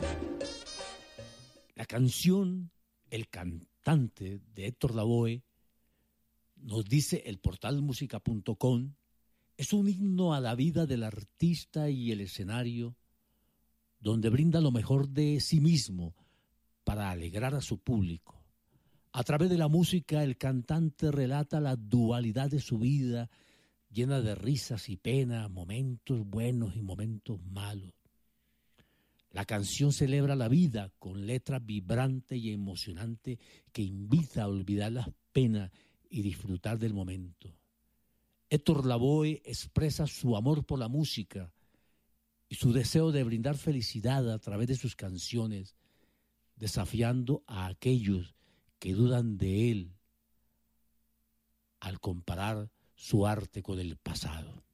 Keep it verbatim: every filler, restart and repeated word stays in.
La canción El cantante de Héctor Lavoe, nos dice el portal música punto com, es un himno a la vida del artista y el escenario, donde brinda lo mejor de sí mismo para alegrar a su público. A través de la música, el cantante relata la dualidad de su vida, llena de risas y penas, momentos buenos y momentos malos. La canción celebra la vida con letra vibrante y emocionante que invita a olvidar las penas y disfrutar del momento. Héctor Lavoe expresa su amor por la música y su deseo de brindar felicidad a través de sus canciones, desafiando a aquellos que dudan de él al comparar su arte con el pasado.